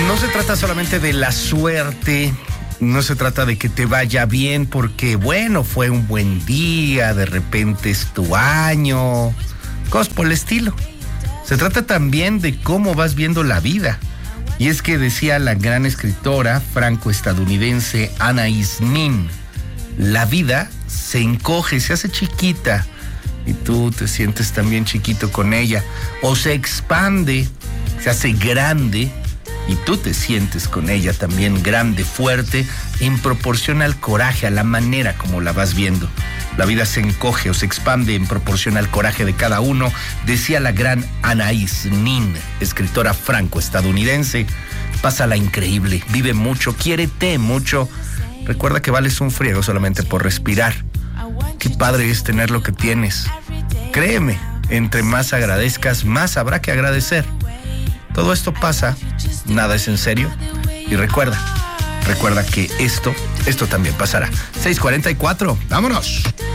No se trata solamente de la suerte, no se trata de que te vaya bien porque, bueno, fue un buen día, de repente es tu año, cosas por el estilo. Se trata también de cómo vas viendo la vida. Y es que decía la gran escritora franco-estadounidense Anaïs Nin, la vida se encoge, se hace chiquita y tú te sientes también chiquito con ella, o se expande, se hace grande y tú te sientes con ella también grande, fuerte, en proporción al coraje, a la manera como la vas viendo. La vida se encoge o se expande en proporción al coraje de cada uno, decía la gran Anaïs Nin, escritora franco-estadounidense. Pásala increíble, vive mucho, quiérete mucho. Recuerda que vales un friego solamente por respirar. Qué padre es tener lo que tienes. Créeme, entre más agradezcas, más habrá que agradecer. Todo esto pasa, nada es en serio. Y recuerda que esto también pasará. 6:44, vámonos.